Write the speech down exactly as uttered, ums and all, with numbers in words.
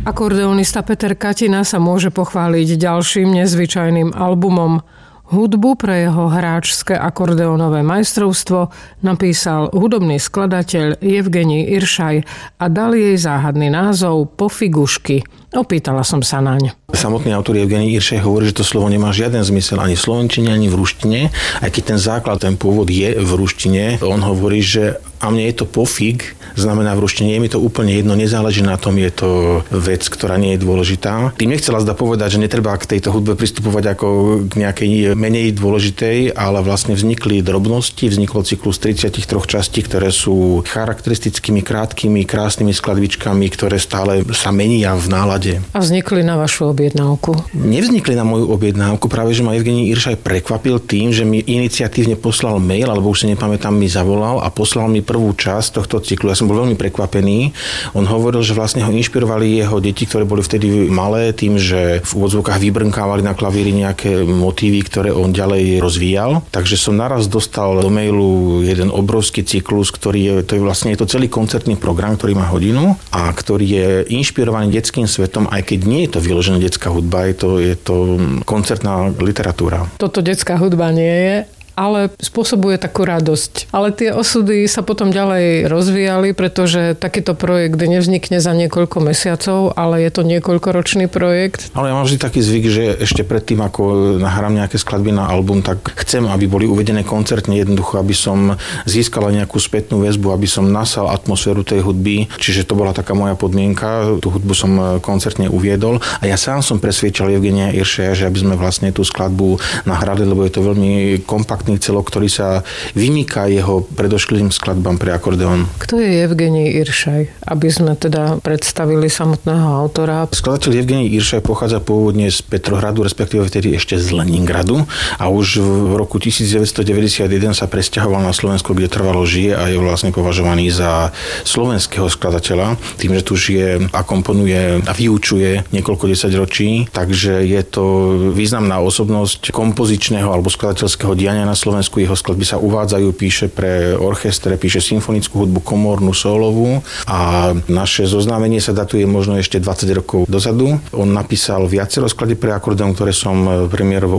Akordeonista Peter Katina sa môže pochváliť ďalším nezvyčajným albumom. Hudbu pre jeho hráčske akordeonové majstrovstvo napísal hudobný skladateľ Jevgenij Iršaj a dal jej záhadný názov Pofigušky. Opýtala som sa naň. Samotný autor Jevgenij Iršaj hovorí, že to slovo nemá žiaden zmysel ani v slovenčine, ani v ruštine. Aj keď ten základ, ten pôvod je v ruštine, on hovorí, že a mne je to pofig, znamená v ruštine, je mi to úplne jedno, nezáleží na tom, je to vec, ktorá nie je dôležitá. Tým nechcela zda povedať, že netreba k tejto hudbe pristupovať ako k nejakej menej dôležitej, ale vlastne vznikli drobnosti, vznikol cyklus tridsaťtri častí, ktoré sú charakteristickými, krátkými, krásnymi skladbičkami, ktoré stále sa menia v nálade. A vznikli na vašu objednávku? Nevznikli na moju objednávku, práve že ma Jevgenij Iršaj prekvapil tým, že mi iniciatívne poslal mail, alebo už si nepamätám, mi zavolal a poslal mi prvú časť tohto cyklu. Ja som bol veľmi prekvapený. On hovoril, že vlastne ho inšpirovali jeho deti, ktoré boli vtedy malé, tým, že v úvodzovkách vybrnkávali na klavíri nejaké motívy, ktoré on ďalej rozvíjal. Takže som naraz dostal do mailu jeden obrovský cyklus, ktorý je, to je vlastne je to celý koncertný program, ktorý má hodinu a ktorý je inšpirovaný detským svetom, aj keď nie je to vyložená detská hudba, je to, je to koncertná literatúra. Toto detská hudba nie je, ale spôsobuje takú radosť. Ale tie osudy sa potom ďalej rozvíjali, pretože takýto projekt nevznikne za niekoľko mesiacov, ale je to niekoľkoročný projekt. Ale ja mám vždy taký zvyk, že ešte predtým, ako nahrám nejaké skladby na album, tak chcem, aby boli uvedené koncertne, jednoducho, aby som získala nejakú spätnú väzbu, aby som nasal atmosféru tej hudby. Čiže to bola taká moja podmienka. Tú hudbu som koncertne uviedol a ja sám som presviečal Jevgenija Iršaja, že aby sme vlastne tú skladbu nahrali, lebo je to veľmi kompaktný celok, ktorý sa vymýka jeho predošlým skladbám pre akordeón. Kto je Jevgenij Iršaj? Aby sme teda predstavili samotného autora. Skladateľ Jevgenij Iršaj pochádza pôvodne z Petrohradu, respektíve vtedy ešte z Leningradu a už v roku devätnásťstodeväťdesiatjeden sa presťahoval na Slovensko, kde trvalo žije a je vlastne považovaný za slovenského skladateľa, tým, že tu žije a komponuje a vyučuje niekoľko desaťročí, takže je to významná osobnosť kompozičného alebo skladateľského diania na Slovensku. Jeho skladby sa uvádzajú, píše pre orchestre, píše symfonickú hudbu, komórnu, solovú a naše zoznámenie sa datuje možno ešte dvadsať rokov dozadu. On napísal viacero skladieb pre akordeón, ktoré som premiérovo